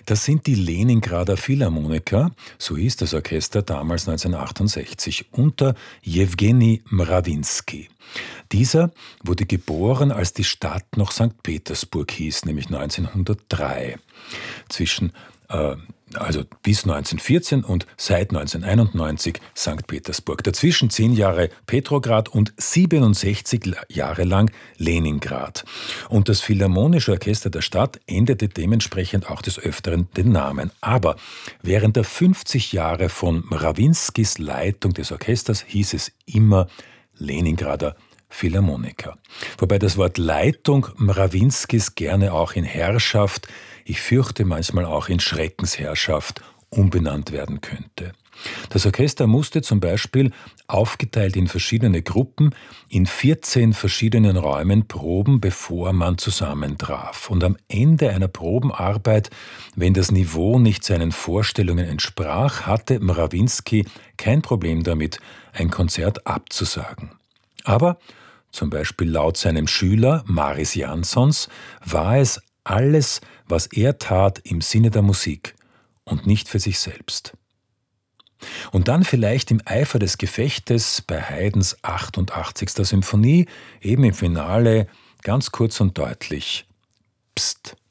Das sind die Leningrader Philharmoniker, so hieß das Orchester damals 1968, unter Jewgeni Mrawinsky. Dieser wurde geboren, als die Stadt noch St. Petersburg hieß, nämlich 1903. Also bis 1914 und seit 1991 St. Petersburg. Dazwischen 10 Jahre Petrograd und 67 Jahre lang Leningrad. Und das Philharmonische Orchester der Stadt änderte dementsprechend auch des Öfteren den Namen. Aber während der 50 Jahre von Mrawinskys Leitung des Orchesters hieß es immer Leningrader Philharmoniker. Wobei das Wort Leitung Mrawinskys gerne auch in Herrschaft, ich fürchte manchmal auch in Schreckensherrschaft, umbenannt werden könnte. Das Orchester musste zum Beispiel, aufgeteilt in verschiedene Gruppen, in 14 verschiedenen Räumen proben, bevor man zusammentraf. Und am Ende einer Probenarbeit, wenn das Niveau nicht seinen Vorstellungen entsprach, hatte Mrawinsky kein Problem damit, ein Konzert abzusagen. Aber zum Beispiel laut seinem Schüler Maris Jansons war es alles, was er tat, im Sinne der Musik und nicht für sich selbst. Und dann vielleicht im Eifer des Gefechtes bei Haydns 88. Symphonie, eben im Finale, ganz kurz und deutlich: Psst,